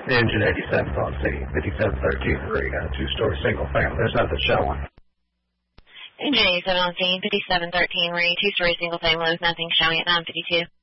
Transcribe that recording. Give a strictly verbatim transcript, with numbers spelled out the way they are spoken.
Engine eighty-seven on scene, fifty-seven thirteen three, got a two-story single family. There's nothing showing. Engine eighty-seven on scene, fifty-seven thirteen three, two-story single family with nothing showing at nine fifty-two.